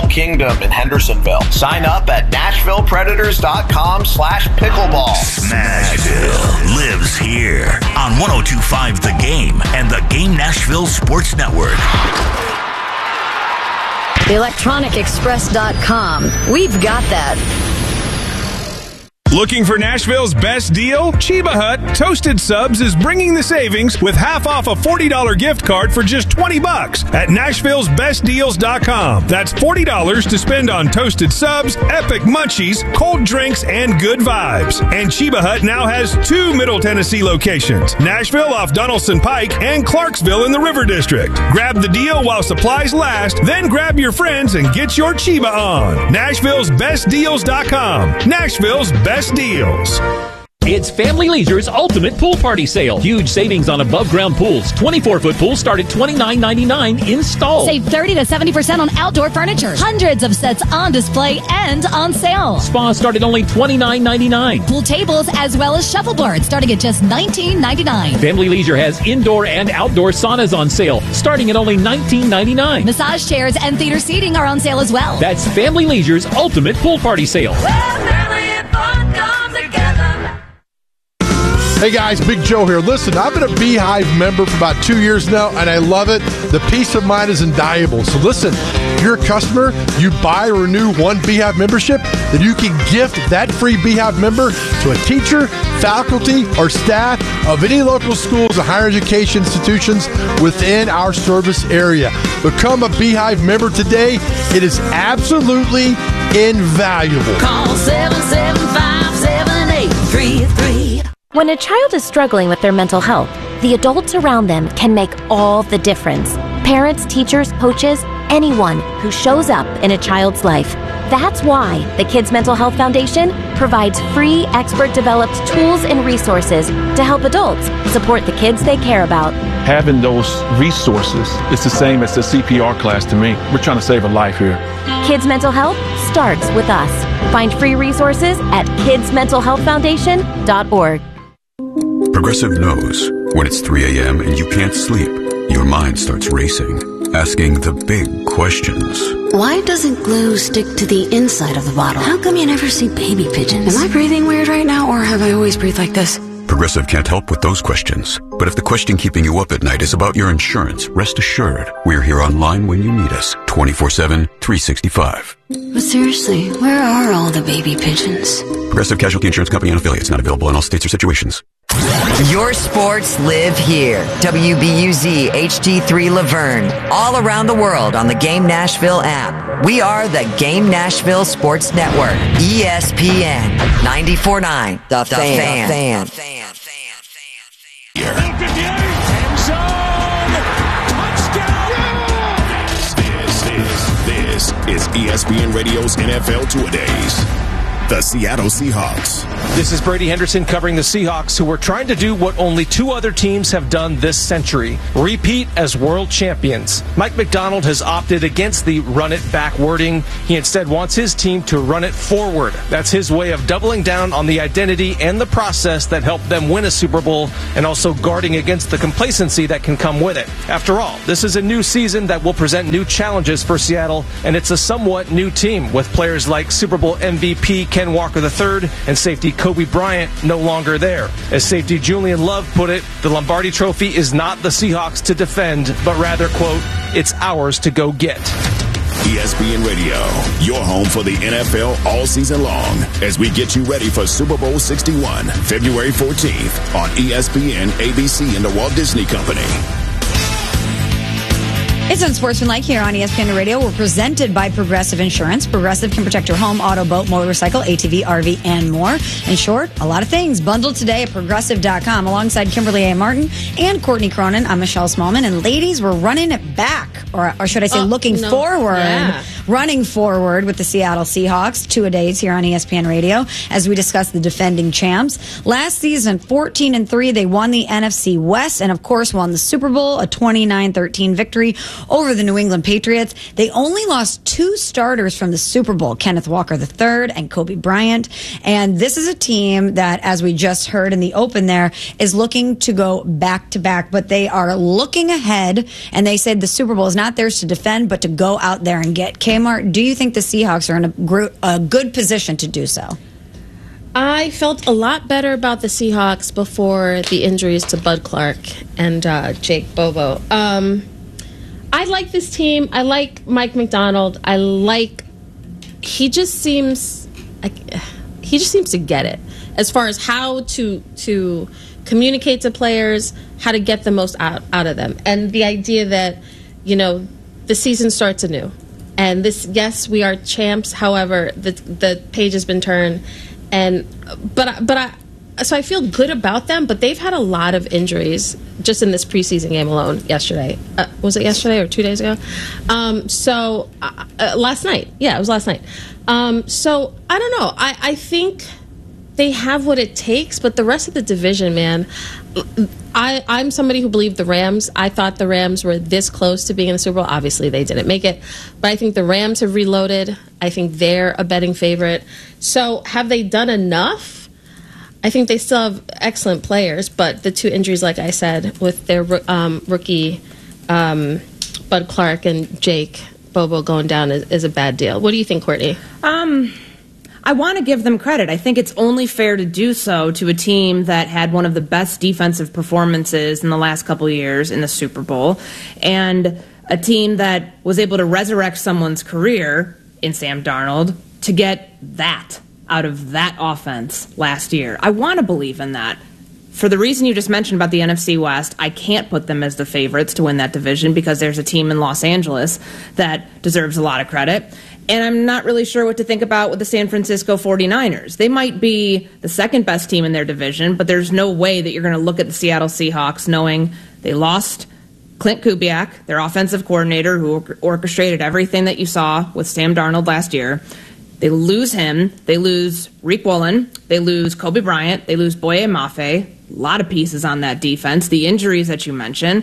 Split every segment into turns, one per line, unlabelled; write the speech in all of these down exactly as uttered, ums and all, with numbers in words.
Kingdom in Hendersonville. Sign up at Nashville Predators dot com slash pickleball.
Smashville lives here on one oh two point five The Game and the Game Nashville Sports Network.
the electronic express dot com. We've got that.
Looking for Nashville's best deal? Chiba Hut Toasted Subs is bringing the savings with half off a forty dollars gift card for just twenty bucks at Nashville's Best Deals dot com. That's forty dollars to spend on toasted subs, epic munchies, cold drinks, and good vibes. And Chiba Hut now has two Middle Tennessee locations, Nashville off Donaldson Pike and Clarksville in the River District. Grab the deal while supplies last, then grab your friends and get your Chiba on. Nashville's Best Deals dot com. Nashville's Best Deals.
It's Family Leisure's Ultimate Pool Party Sale. Huge savings on above-ground pools. twenty-four foot pools start at twenty-nine ninety-nine installed.
Save thirty to seventy percent on outdoor furniture. Hundreds of sets on display and on sale.
Spas start at only twenty-nine ninety-nine.
Pool tables as well as shuffleboards starting at just nineteen ninety-nine.
Family Leisure has indoor and outdoor saunas on sale starting at only nineteen ninety-nine.
Massage chairs and theater seating are on sale as well.
That's Family Leisure's Ultimate Pool Party Sale.
Hey guys, Big Joe here. Listen, I've been a Beehive member for about two years now, and I love it. The peace of mind is invaluable. So listen, if you're a customer, you buy or renew one Beehive membership, then you can gift that free Beehive member to a teacher, faculty, or staff of any local schools or higher education institutions within our service area. Become a Beehive member today. It is absolutely invaluable.
Call seven seven five, seven eight three three.
When a child is struggling with their mental health, the adults around them can make all the difference. Parents, teachers, coaches, anyone who shows up in a child's life. That's why the Kids Mental Health Foundation provides free, expert-developed tools and resources to help adults support the kids they care about.
Having those resources is the same as the C P R class to me. We're trying to save a life here.
Kids Mental Health starts with us. Find free resources at kids mental health foundation dot org.
Progressive knows when it's three a.m. and you can't sleep, your mind starts racing, asking the big questions.
Why doesn't glue stick to the inside of the bottle? How come you never see baby pigeons? Am I breathing weird right now, or have I always breathed like this?
Progressive can't help with those questions. But if the question keeping you up at night is about your insurance, rest assured, we're here online when you need us, twenty-four seven, three sixty-five.
But seriously, where are all the baby pigeons?
Progressive Casualty Insurance Company and affiliates, not available in all states or situations.
Your sports live here. W B U Z H D three Laverne. All around the world on the Game Nashville app. We are the Game Nashville Sports Network. E S P N ninety-four point nine. The, the Fan. fan. The Fan.
This, this, this is E S P N Radio's N F L Two-A-Days. The Seattle Seahawks.
This is Brady Henderson covering the Seahawks, who are trying to do what only two other teams have done this century: repeat as world champions. Mike Macdonald has opted against the run it back wording. He instead wants his team to run it forward. That's his way of doubling down on the identity and the process that helped them win a Super Bowl, and also guarding against the complacency that can come with it. After all, this is a new season that will present new challenges for Seattle, and it's a somewhat new team with players like Super Bowl M V P Ken Walker the third and safety Kobe Bryant no longer there. As safety Julian Love put it, the Lombardi Trophy is not the Seahawks to defend, but rather, quote, it's ours to go get.
E S P N Radio, your home for the N F L all season long, as we get you ready for Super Bowl sixty-one, February fourteenth on E S P N, A B C, and the Walt Disney Company.
It's Unsportsmanlike here on E S P N Radio. We're presented by Progressive Insurance. Progressive can protect your home, auto, boat, motorcycle, A T V, R V, and more. In short, a lot of things. Bundled today at progressive dot com alongside Kimberly A. Martin and Courtney Cronin. I'm Michelle Smallman. And ladies, we're running it back, or, or should I say oh, looking no. forward, yeah. running forward with the Seattle Seahawks. Two-a-days here on E S P N Radio as we discuss the defending champs. Last season, fourteen and three, they won the N F C West and, of course, won the Super Bowl, a twenty-nine thirteen victory over the New England Patriots. They only lost two starters from the Super Bowl, Kenneth Walker the third and Kobe Bryant. And this is a team that, as we just heard in the open there, is looking to go back-to-back. But they are looking ahead, and they said the Super Bowl is not theirs to defend, but to go out there and get. Kmart, do you think the Seahawks are in a, gr- a good position to do so?
I felt a lot better about the Seahawks before the injuries to Bud Clark and uh, Jake Bobo. Um, I like this team. I like Mike Macdonald. I like... He just seems... Like, he just seems to get it as far as how to to communicate to players, how to get the most out, out of them. And the idea that, you know, the season starts anew. And this, yes, we are champs. However, the the page has been turned. And but but I so I feel good about them. But they've had a lot of injuries just in this preseason game alone. Yesterday, uh, was it yesterday or two days ago? Um, so uh, uh, last night, yeah, it was last night. Um, so I don't know. I, I think they have what it takes. But the rest of the division, man. I, I'm somebody who believed the Rams. I thought the Rams were this close to being in the Super Bowl. Obviously, they didn't make it. But I think the Rams have reloaded. I think they're a betting favorite. So have they done enough? I think they still have excellent players. But the two injuries, like I said, with their um, rookie um, Bud Clark and Jake Bobo going down is, is a bad deal. What do you think, Courtney?
Um... I want to give them credit. I think it's only fair to do so to a team that had one of the best defensive performances in the last couple of years in the Super Bowl, and a team that was able to resurrect someone's career in Sam Darnold to get that out of that offense last year. I want to believe in that. For the reason you just mentioned about the N F C West, I can't put them as the favorites to win that division because there's a team in Los Angeles that deserves a lot of credit. And I'm not really sure what to think about with the San Francisco forty-niners. They might be the second best team in their division, but there's no way that you're going to look at the Seattle Seahawks knowing they lost Clint Kubiak, their offensive coordinator, who orchestrated everything that you saw with Sam Darnold last year. They lose him. They lose Reek Woolen. They lose Kobe Bryant. They lose Boye Mafe. A lot of pieces on that defense. The injuries that you mentioned.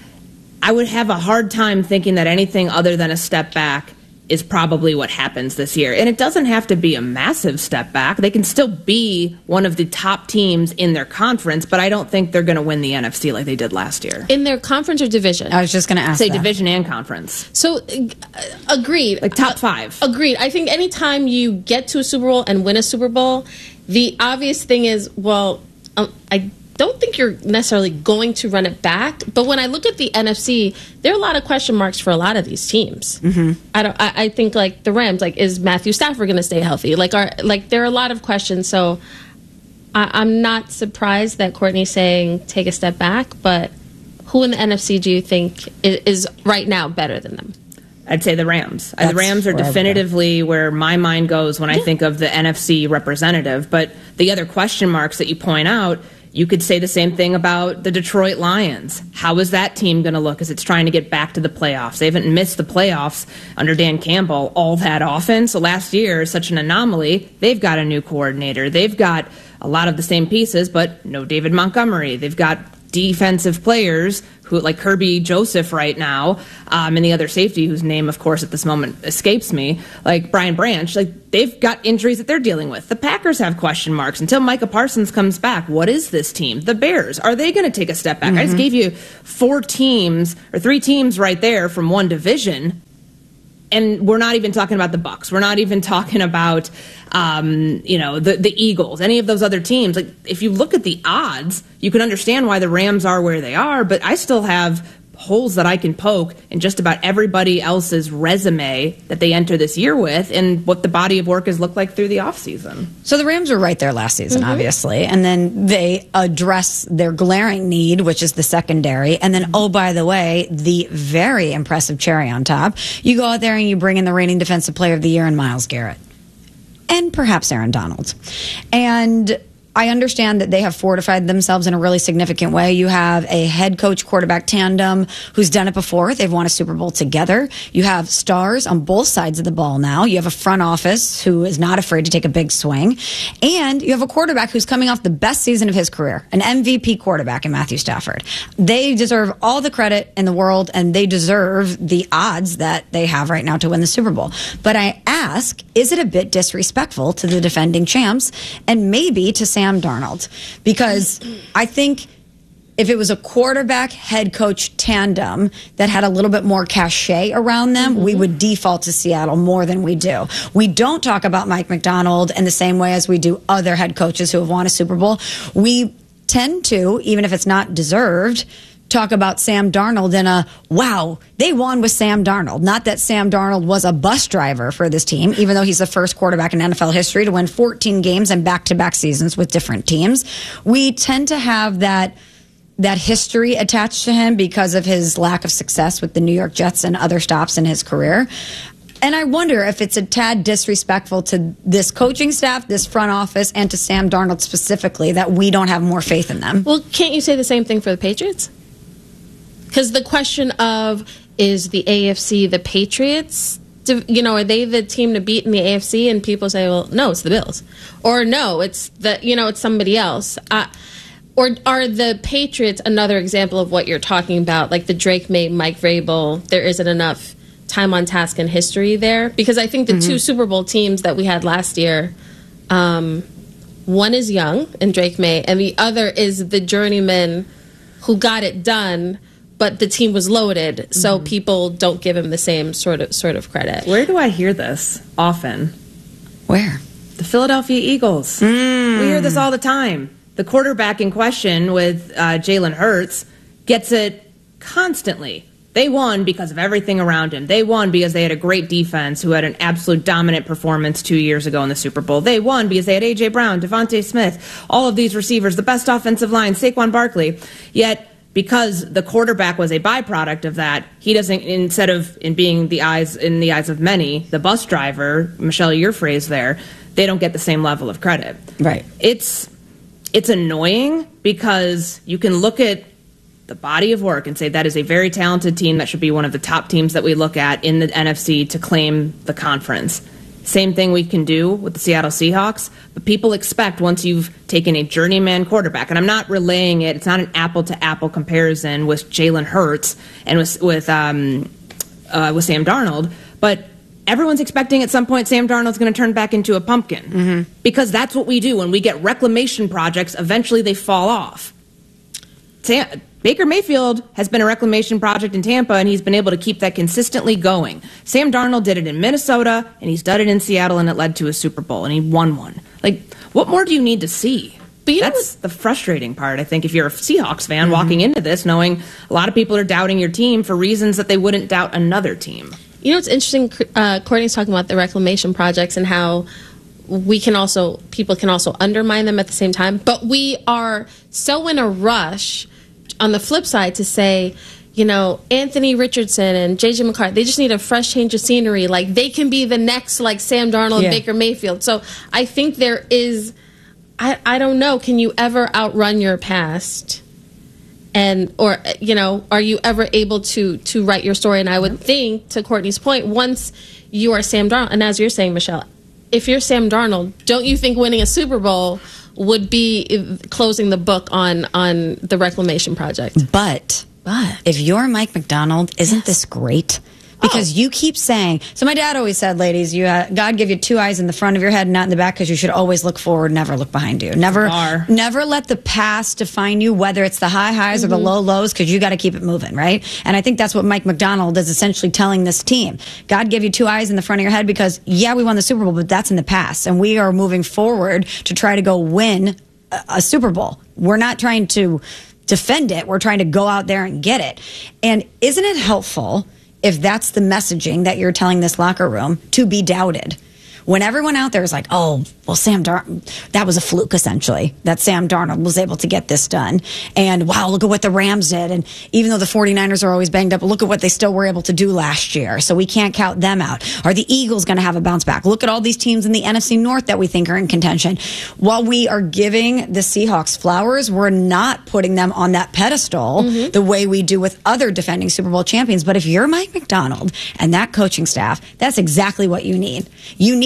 I would have a hard time thinking that anything other than a step back is probably what happens this year. And it doesn't have to be a massive step back. They can still be one of the top teams in their conference, but I don't think they're going to win the N F C like they did last year.
In their conference or division?
I was just going to ask
Say
that.
division and conference.
So, uh, agreed.
Like top five.
Uh, agreed. I think anytime you get to a Super Bowl and win a Super Bowl, the obvious thing is, well, um, I don't think you're necessarily going to run it back. But when I look at the N F C, there are a lot of question marks for a lot of these teams. Mm-hmm. I don't. I, I think like the Rams. Like, is Matthew Stafford going to stay healthy? Like, are like there are a lot of questions. So I, I'm not surprised that Courtney's saying take a step back. But who in the N F C do you think is, is right now better than them?
I'd say the Rams.
That's
the Rams are definitively where my mind goes when I think of the N F C representative. But the other question marks that you point out, you could say the same thing about the Detroit Lions. How is that team going to look as it's trying to get back to the playoffs? They haven't missed the playoffs under Dan Campbell all that often. So last year is such an anomaly. They've got a new coordinator. They've got a lot of the same pieces, but no David Montgomery. They've got defensive players who, like Kirby Joseph right now, um, and the other safety whose name, of course, at this moment escapes me, like Brian Branch. Like, they've got injuries that they're dealing with. The Packers have question marks until Micah Parsons comes back. What is this team? The Bears, are they going to take a step back? Mm-hmm. I just gave you four teams or three teams right there from one division. And we're not even talking about the Bucs. We're not even talking about, um, you know, the, the Eagles, any of those other teams. Like, if you look at the odds, you can understand why the Rams are where they are, but I still have holes that I can poke in just about everybody else's resume that they enter this year with and what the body of work has looked like through the offseason.
So the Rams were right there last season, mm-hmm. obviously, and then they address their glaring need, which is the secondary, and then, oh, by the way, the very impressive cherry on top, you go out there and you bring in the reigning defensive player of the year in Myles Garrett. And perhaps Aaron Donald. And I understand that they have fortified themselves in a really significant way. You have a head coach quarterback tandem who's done it before. They've won a Super Bowl together. You have stars on both sides of the ball now. You have a front office who is not afraid to take a big swing. And you have a quarterback who's coming off the best season of his career, an M V P quarterback in Matthew Stafford. They deserve all the credit in the world, and they deserve the odds that they have right now to win the Super Bowl. But I ask, is it a bit disrespectful to the defending champs and maybe to Sam Darnold? Because I think if it was a quarterback head coach tandem that had a little bit more cachet around them, mm-hmm. we would default to Seattle more than we do. We don't talk about Mike Macdonald in the same way as we do other head coaches who have won a Super Bowl. We tend to, even if it's not deserved, talk about Sam Darnold in a, wow, they won with Sam Darnold. Not that Sam Darnold was a bus driver for this team, even though he's the first quarterback in N F L history to win fourteen games and back-to-back seasons with different teams. We tend to have that that history attached to him because of his lack of success with the New York Jets and other stops in his career. And I wonder if it's a tad disrespectful to this coaching staff, this front office, and to Sam Darnold specifically that we don't have more faith in them.
Well, can't you say the same thing for the Patriots? Because the question of, is the A F C the Patriots? You know, are they the team to beat in the A F C? And people say, well, no, it's the Bills. Or no, it's the, you know, it's somebody else. Uh, Or are the Patriots another example of what you're talking about? Like the Drake May, Mike Vrabel, there isn't enough time on task and history there? Because I think the mm-hmm. two Super Bowl teams that we had last year, um, one is young and Drake May, and the other is the journeyman who got it done, but the team was loaded, mm-hmm. so people don't give him the same sort of sort of credit.
Where do I hear this often?
Where?
The Philadelphia Eagles. Mm. We hear this all the time. The quarterback in question with uh, Jalen Hurts gets it constantly. They won because of everything around him. They won because they had a great defense who had an absolute dominant performance two years ago in the Super Bowl. They won because they had A J. Brown, Devontae Smith, all of these receivers, the best offensive line, Saquon Barkley. Yet, because the quarterback was a byproduct of that, he doesn't, instead of in being the eyes in the eyes of many, the bus driver, Michelle, your phrase there, they don't get the same level of credit.
Right.
It's It's annoying because you can look at the body of work and say that is a very talented team that should be one of the top teams that we look at in the N F C to claim the conference. Same thing we can do with the Seattle Seahawks, but people expect once you've taken a journeyman quarterback, and I'm not relaying it, it's not an apple-to-apple comparison with Jalen Hurts and with, with, um, uh, with Sam Darnold, but everyone's expecting at some point Sam Darnold's going to turn back into a pumpkin. Mm-hmm. Because that's what we do. When we get reclamation projects, eventually they fall off. Sam, Baker Mayfield has been a reclamation project in Tampa, and he's been able to keep that consistently going. Sam Darnold did it in Minnesota, and he's done it in Seattle, and it led to a Super Bowl, and he won one. Like, what more do you need to see? But you That's the frustrating part, I think, if you're a Seahawks fan mm-hmm. walking into this, knowing a lot of people are doubting your team for reasons that they wouldn't doubt another team.
You know, it's interesting, uh, Courtney's talking about the reclamation projects and how we can also, people can also undermine them at the same time. But we are so in a rush on the flip side to say, you know, Anthony Richardson and J J McCarthy, they just need a fresh change of scenery. Like, they can be the next, like, Sam Darnold yeah. and Baker Mayfield. So I think there is, I, I don't know, can you ever outrun your past? And, or, you know, are you ever able to to write your story? And I would think, to Courtney's point, once you are Sam Darnold, and as you're saying, Michelle, if you're Sam Darnold, don't you think winning a Super Bowl would be closing the book on, on the reclamation project?
But, but if you're Mike Macdonald, isn't yes. this great? Because oh. you keep saying, so my dad always said, ladies, you uh, God give you two eyes in the front of your head, not in the back, because you should always look forward, never look behind you. Never, Bar. never let the past define you, whether it's the high highs mm-hmm. or the low lows, because you got to keep it moving, right? And I think that's what Mike Macdonald is essentially telling this team. God give you two eyes in the front of your head because, yeah, we won the Super Bowl, but that's in the past, and we are moving forward to try to go win a, a Super Bowl. We're not trying to defend it. We're trying to go out there and get it. And isn't it helpful, if that's the messaging that you're telling this locker room, to be doubted? When everyone out there is like, oh, well, Sam Darnold, that was a fluke, essentially, that Sam Darnold was able to get this done. And, wow, look at what the Rams did. And even though the 49ers are always banged up, look at what they still were able to do last year. So we can't count them out. Are the Eagles going to have a bounce back? Look at all these teams in the N F C North that we think are in contention. While we are giving the Seahawks flowers, we're not putting them on that pedestal mm-hmm. the way we do with other defending Super Bowl champions. But if you're Mike Macdonald and that coaching staff, that's exactly what you need. You need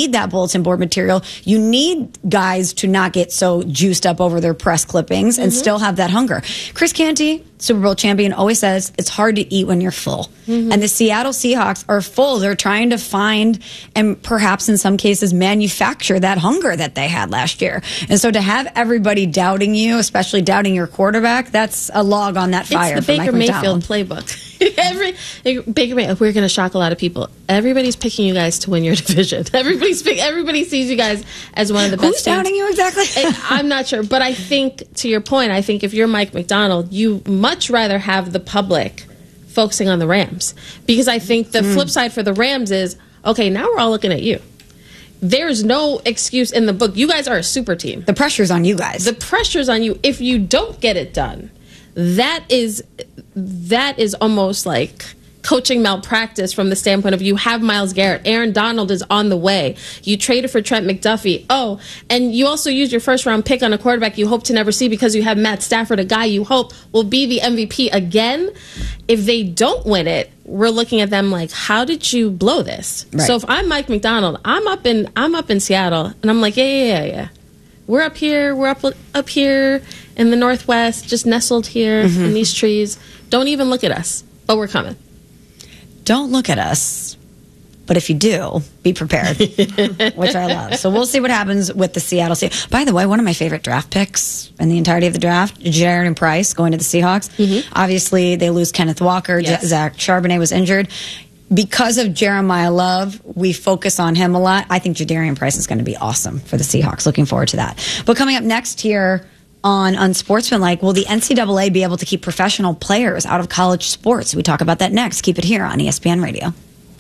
need that bulletin board material. You need guys to not get so juiced up over their press clippings mm-hmm. and still have that hunger. Chris Canty, Super Bowl champion, always says it's hard to eat when you're full. Mm-hmm. And the Seattle Seahawks are full. They're trying to find and perhaps in some cases manufacture that hunger that they had last year. And so to have everybody doubting you, especially doubting your quarterback, that's a log on that fire.
It's the
for
Baker
Mike
Mayfield playbook. Every Baker Mayfield, we're going to shock a lot of people. Everybody's picking you guys to win your division. Everybody's pick, everybody sees you guys as one of the best.
Who's doubting you exactly?
I'm not sure, but I think to your point, I think if you're Mike Macdonald, you much rather have the public focusing on the Rams, because I think the mm. flip side for the Rams is, okay, now we're all looking at you. There's no excuse in the book. You guys are a super team.
The pressure's on you guys.
The pressure's on you. If you don't get it done, that is that is almost like coaching malpractice from the standpoint of you have Myles Garrett. Aaron Donald is on the way. You traded for Trent McDuffie. Oh, and you also used your first round pick on a quarterback you hope to never see because you have Matt Stafford, a guy you hope will be the M V P again. If they don't win it, we're looking at them like, how did you blow this? Right. So if I'm Mike Macdonald, I'm up in I'm up in Seattle, and I'm like, yeah, yeah, yeah, yeah. We're up here. We're up up here in the Northwest, just nestled here mm-hmm. in these trees. Don't even look at us, but we're coming.
Don't look at us, but if you do, be prepared, which I love. So we'll see what happens with the Seattle Seahawks. By the way, one of my favorite draft picks in the entirety of the draft, Ja'Marr Price going to the Seahawks. Mm-hmm. Obviously, they lose Kenneth Walker. Yes. Zach Charbonnet was injured. Because of Jeremiah Love, we focus on him a lot. I think Jadarian Price is going to be awesome for the Seahawks. Looking forward to that. But coming up next here on Unsportsmanlike, will the N C double A be able to keep professional players out of college sports? We talk about that next. Keep it here on E S P N Radio.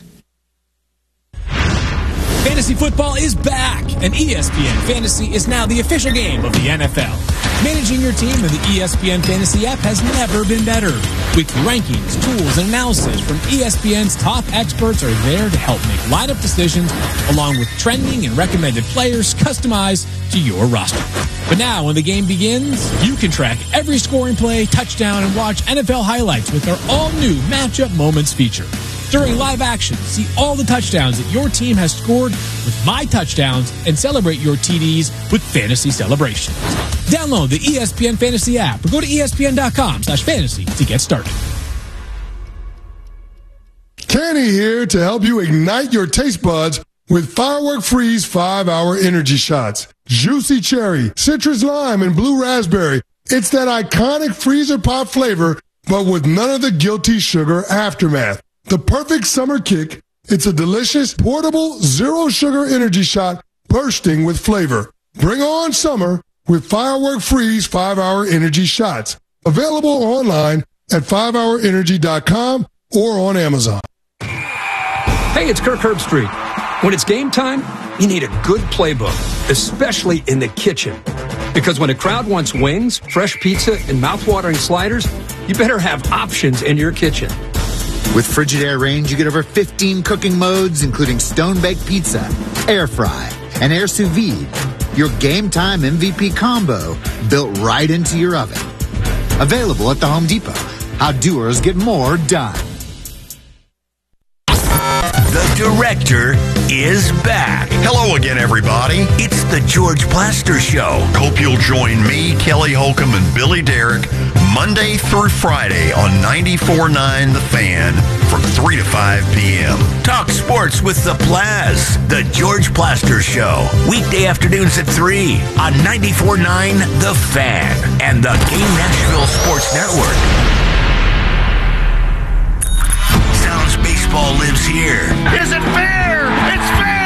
Fantasy football is back, and E S P N Fantasy is now the official game of the N F L. Managing your team in the E S P N Fantasy app has never been better. Weekly rankings, tools, and analysis from E S P N's top experts are there to help make lineup decisions, along with trending and recommended players customized to your roster. But now, when the game begins, you can track every scoring play, touchdown, and watch N F L highlights with our all-new Matchup Moments feature. During live action, see all the touchdowns that your team has scored with My Touchdowns and celebrate your T Ds with Fantasy Celebrations. Download the E S P N Fantasy app or go to E S P N dot com slash fantasy to get started.
Kenny here to help you ignite your taste buds with Firework Freeze five hour energy shots. Juicy cherry, citrus lime, and blue raspberry. It's that iconic freezer pop flavor, but with none of the guilty sugar aftermath. The perfect summer kick. It's a delicious, portable, zero-sugar energy shot bursting with flavor. Bring on summer with Firework Freeze five hour energy shots. Available online at five hour energy dot com or on Amazon.
Hey, it's Kirk Herbstreit. When it's game time, you need a good playbook, especially in the kitchen. Because when a crowd wants wings, fresh pizza, and mouth-watering sliders, you better have options in your kitchen.
With Frigidaire Range, you get over fifteen cooking modes, including stone-baked pizza, air fry, and air sous vide. Your game time M V P combo built right into your oven. Available at the Home Depot. How doers get more done.
The director is back.
Hello again, everybody.
It's the George Plaster Show.
Hope you'll join me, Kelly Holcomb, and Billy Derrick Monday through Friday on ninety-four point nine The Fan from three to five p.m.
Talk sports with the Plaz. The George Plaster Show. Weekday afternoons at three on ninety-four point nine The Fan and the Game Nashville Sports Network. Sounds baseball lives here.
Is it fair? It's fair!